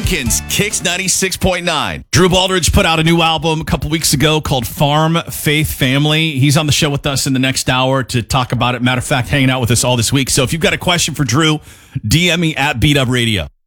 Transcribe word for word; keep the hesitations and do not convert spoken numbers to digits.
Lincoln's Kicks ninety-six point nine. Drew Baldridge put out a new album a couple weeks ago called Farm Faith Family. He's on the show with us in the next hour to talk about it. Matter of fact, hanging out with us all this week. So if you've got a question for Drew, D M me at B Dub Radio.